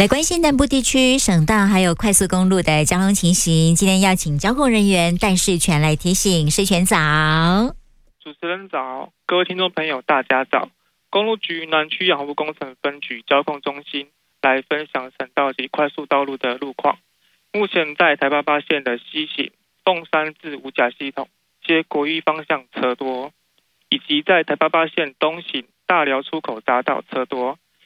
来关心南部地区省道还有快速公路的交通情形，今天要请交通人员戴世全来提醒。世全早。 主持人早，各位听众朋友大家早。公路局南区养护工程分局交控中心来分享省道及快速道路的路况。目前在台88线的西行凤山至五甲系统皆国一方向车多，以及在台88线东行大寮出口匝道车多，